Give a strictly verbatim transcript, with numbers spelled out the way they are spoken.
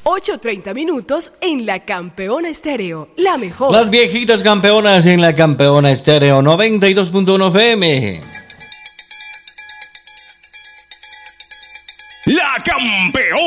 ocho treinta minutos en la Campeona Estéreo, la mejor. Las viejitas campeonas en la Campeona Estéreo noventa y dos punto uno F M. La Campeona.